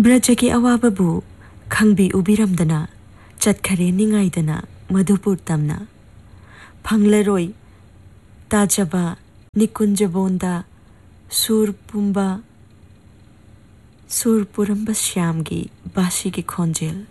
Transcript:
ब्रजकी अवाबबु खंबी उबिरमदना चटखरे निंगाइदना मधुपुर तमना फंगलरोय ताजबा निकुंजबोंदा सुर पुरंबा श्यामगी बाशी की खोंजेल